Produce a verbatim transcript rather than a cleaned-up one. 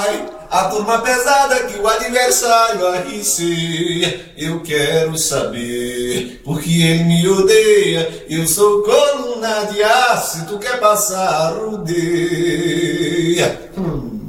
A turma pesada que o adversário arriceia. Eu quero saber porque ele me odeia. Eu sou coluna de aço, se tu quer passar, rodeia. Hum.